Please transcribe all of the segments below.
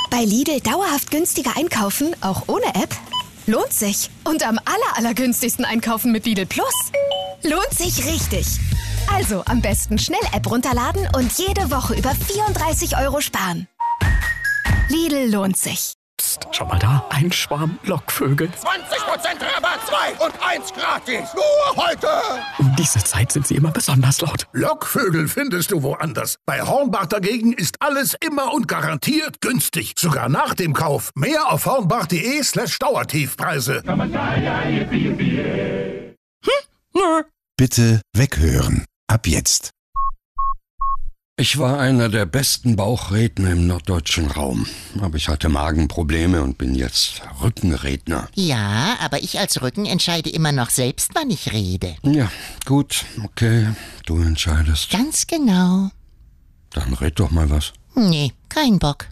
Bei Lidl dauerhaft günstiger einkaufen, auch ohne App? Lohnt sich. Und am allergünstigsten einkaufen mit Lidl Plus? Lohnt sich richtig. Also am besten schnell App runterladen und jede Woche über 34 € sparen. Lidl lohnt sich. Psst, schau mal da, ein Schwarm Lockvögel. 20% Rabatt, 2 und 1 gratis. Nur heute. Um diese Zeit sind sie immer besonders laut. Lockvögel findest du woanders. Bei Hornbach dagegen ist alles immer und garantiert günstig. Sogar nach dem Kauf. Mehr auf hornbach.de/Dauertiefpreise. Bitte weghören. Ab jetzt. Ich war einer der besten Bauchredner im norddeutschen Raum. Aber ich hatte Magenprobleme und bin jetzt Rückenredner. Ja, aber ich als Rücken entscheide immer noch selbst, wann ich rede. Ja, gut, okay, du entscheidest. Ganz genau. Dann red doch mal was. Nee, kein Bock.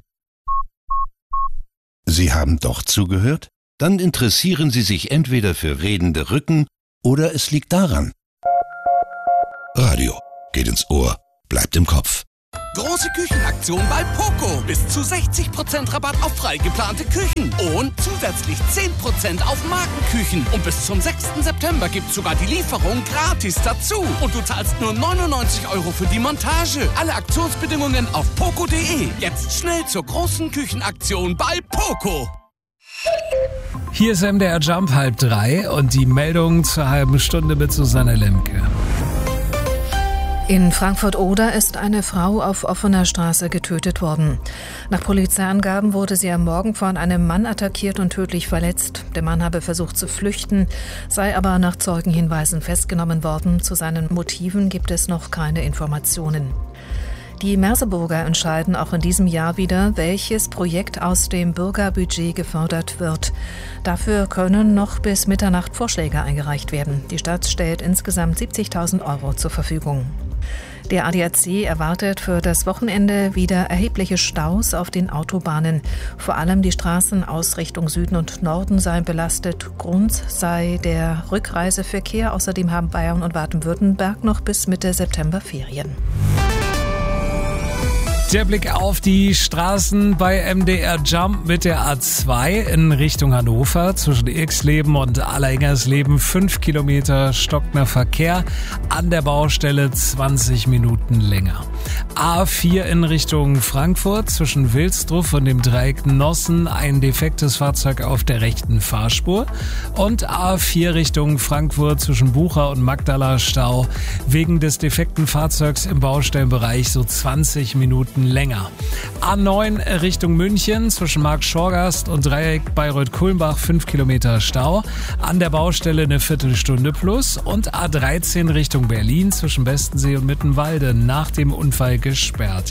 Sie haben doch zugehört? Dann interessieren Sie sich entweder für redende Rücken oder es liegt daran. Radio geht ins Ohr. Bleibt im Kopf. Große Küchenaktion bei Poco. Bis zu 60% Rabatt auf frei geplante Küchen. Und zusätzlich 10% auf Markenküchen. Und bis zum 6. September gibt's sogar die Lieferung gratis dazu. Und du zahlst nur 99 € für die Montage. Alle Aktionsbedingungen auf poco.de. Jetzt schnell zur großen Küchenaktion bei Poco. Hier ist MDR Jump 2:30 und die Meldung zur halben Stunde mit Susanne Lemke. In Frankfurt-Oder ist eine Frau auf offener Straße getötet worden. Nach Polizeiangaben wurde sie am Morgen von einem Mann attackiert und tödlich verletzt. Der Mann habe versucht zu flüchten, sei aber nach Zeugenhinweisen festgenommen worden. Zu seinen Motiven gibt es noch keine Informationen. Die Merseburger entscheiden auch in diesem Jahr wieder, welches Projekt aus dem Bürgerbudget gefördert wird. Dafür können noch bis Mitternacht Vorschläge eingereicht werden. Die Stadt stellt insgesamt 70.000 € zur Verfügung. Der ADAC erwartet für das Wochenende wieder erhebliche Staus auf den Autobahnen. Vor allem die Straßen aus Richtung Süden und Norden seien belastet. Grund sei der Rückreiseverkehr. Außerdem haben Bayern und Baden-Württemberg noch bis Mitte September Ferien. Der Blick auf die Straßen bei MDR Jump mit der A2 in Richtung Hannover zwischen Irxleben und Alleringhersleben 5 Kilometer stockender Verkehr, an der Baustelle 20 Minuten länger. A4 in Richtung Frankfurt zwischen Wilsdruff und dem Dreieck Nossen ein defektes Fahrzeug auf der rechten Fahrspur und A4 Richtung Frankfurt zwischen Bucha und Magdala Stau wegen des defekten Fahrzeugs im Baustellenbereich so 20 Minuten länger. A9 Richtung München zwischen Markt-Schorgast und Dreieck Bayreuth-Kulmbach 5 Kilometer Stau. An der Baustelle eine Viertelstunde plus. Und A13 Richtung Berlin zwischen Bestensee und Mittenwalde nach dem Unfall gesperrt.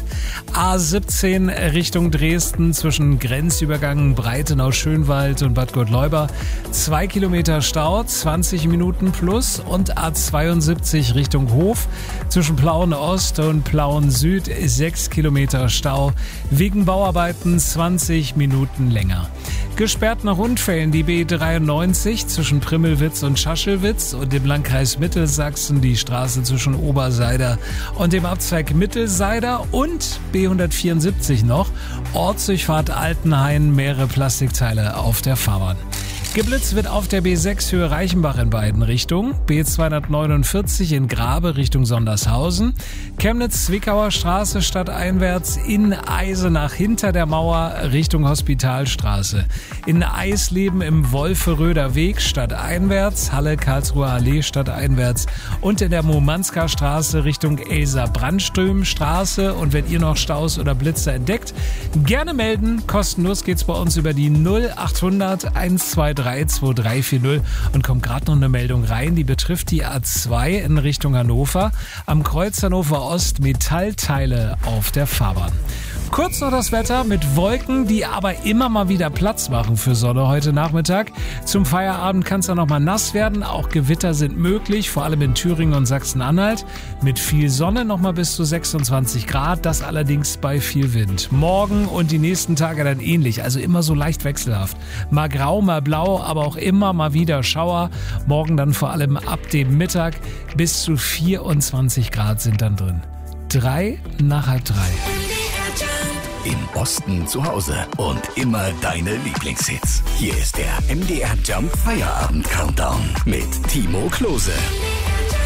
A17 Richtung Dresden zwischen Grenzübergang Breitenau-Schönwald und Bad Gottleuba 2 Kilometer Stau, 20 Minuten plus. Und A72 Richtung Hof zwischen Plauen Ost und Plauen Süd 6 Kilometer Stau, wegen Bauarbeiten 20 Minuten länger. Gesperrt nach Unfällen die B93 zwischen Primmelwitz und Schaschelwitz und im Landkreis Mittelsachsen die Straße zwischen Oberseider und dem Abzweig Mittelseider und B174 noch, Ortsdurchfahrt Altenhain, mehrere Plastikteile auf der Fahrbahn. Geblitzt wird auf der B6 Höhe Reichenbach in beiden Richtungen, B249 in Grabe Richtung Sondershausen, Chemnitz-Zwickauer Straße stadteinwärts, in Eisenach hinter der Mauer Richtung Hospitalstraße, in Eisleben im Wolferöder Weg stadteinwärts, Halle-Karlsruher Allee stadteinwärts und in der Murmansker Straße Richtung Elsa-Brandström-Straße. Und wenn ihr noch Staus oder Blitzer entdeckt, gerne melden. Kostenlos geht's bei uns über die 0800 123 2340 und kommt gerade noch eine Meldung rein, die betrifft die A2 in Richtung Hannover. Am Kreuz Hannover Ost Metallteile auf der Fahrbahn. Kurz noch das Wetter mit Wolken, die aber immer mal wieder Platz machen für Sonne heute Nachmittag. Zum Feierabend kann es dann noch mal nass werden. Auch Gewitter sind möglich, vor allem in Thüringen und Sachsen-Anhalt. Mit viel Sonne noch mal bis zu 26 Grad, das allerdings bei viel Wind. Morgen und die nächsten Tage dann ähnlich, also immer so leicht wechselhaft. Mal grau, mal blau, aber auch immer mal wieder Schauer. Morgen dann vor allem ab dem Mittag bis zu 24 Grad sind dann drin. 3 nach halb 3. im Osten zu Hause und immer deine Lieblingshits. Hier ist der MDR Jump Feierabend Countdown mit Timo Klose.